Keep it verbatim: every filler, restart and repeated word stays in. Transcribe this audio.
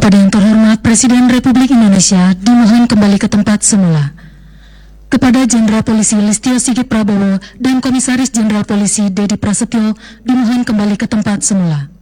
Kepada yang terhormat Presiden Republik Indonesia dimohon kembali ke tempat semula. Kepada Jenderal Polisi Listio Sigit Prabowo dan Komisaris Jenderal Polisi Dedi Prasetyo dimohon kembali ke tempat semula.